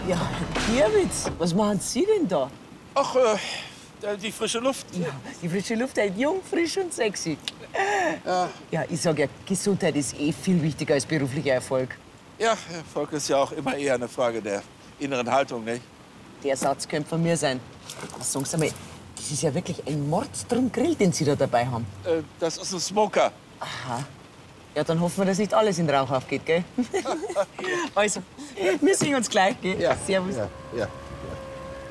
Ja, Gierwitz, was machen Sie denn da? Ach, die frische Luft. Ja, die frische Luft hält jung, frisch und sexy. Ja, ich sag ja, Gesundheit ist eh viel wichtiger als beruflicher Erfolg. Ja, Erfolg ist ja auch immer eher eine Frage der inneren Haltung, nicht? Der Satz könnte von mir sein. Was sagen Sie mal, das ist ja wirklich ein Mordstrom Grill, den Sie da dabei haben. Das ist ein Smoker. Aha. Ja, dann hoffen wir, dass nicht alles in Rauch aufgeht, gell? Also, wir sehen uns gleich, gell? Ja. Servus. Ja, ja.